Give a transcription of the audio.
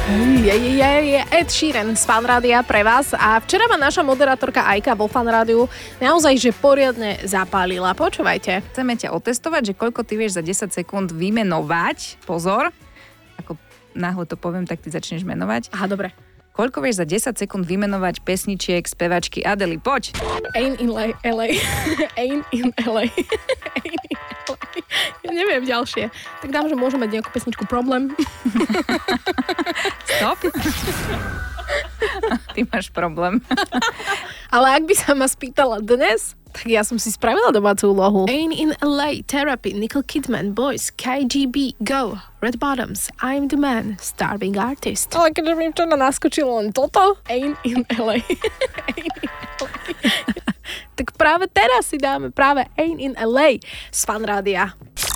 Je Ed Sheeran z Fan Rádia pre vás a včera ma naša moderátorka Ajka vo Fan Rádiu naozaj, že poriadne zapálila. Počúvajte. Chceme ťa otestovať, že koľko ty vieš za 10 sekúnd vymenovať. Pozor, ako náhle to poviem, tak ty začneš menovať. Aha, dobre. Koľko vieš za 10 sekúnd vymenovať pesničiek, spevačky Adely? Poď! Ain't in LA. Ain't in LA. Ain't in LA. Ja neviem ďalšie. Tak dám, že môžeme mať nejakú pesničku Problém. Stop. Ty máš problém. Ale ak by sa ma spýtala dnes, tak ja som si spravila domácu úlohu. Ain't in LA, Therapy, Nicole Kidman, Boys, KGB, Go, Red Bottoms, I'm the Man, Starving Artist. Ale keďže mi včera naskočilo len toto, Ain't in LA. Ain't in LA. Tak práve teraz si dáme práve Ain't in LA z Fan Rádia.